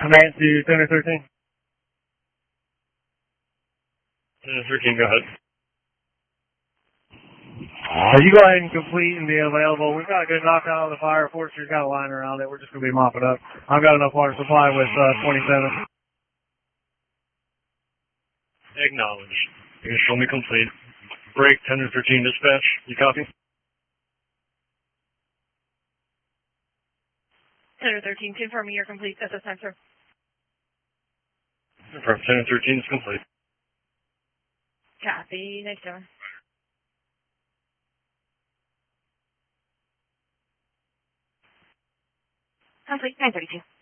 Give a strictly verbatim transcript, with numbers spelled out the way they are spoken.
Command to Center thirteen. Center thirteen, go ahead. Uh, you go ahead and complete and be available. We've got a good knockout on the fire. Fortune's got a line around it. We're just going to be mopping up. I've got enough water supply with uh, twenty-seven. Acknowledged. You can show me complete. Break, Center thirteen dispatch. You copy? Center thirteen, confirming you're complete at this time, sir. Confirm. Center thirteen is complete. Copy. Nice doing. Complete. nine thirty-two.